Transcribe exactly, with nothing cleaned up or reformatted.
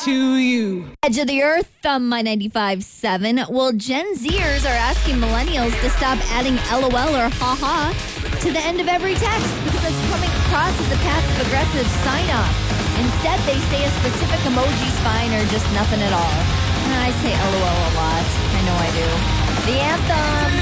to you. Edge of the Earth on My ninety-five point seven. Well, Gen Zers are asking millennials to stop adding LOL or haha to the end of every text because it's coming across as a passive-aggressive sign-off. Instead, they say a specific emoji's fine or just nothing at all. And I say LOL a lot. I know I do. The anthem.